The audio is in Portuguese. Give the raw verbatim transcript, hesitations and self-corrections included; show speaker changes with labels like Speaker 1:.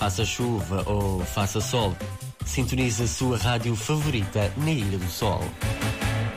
Speaker 1: Faça chuva ou faça sol, sintonize a sua rádio favorita na Ilha do Sol.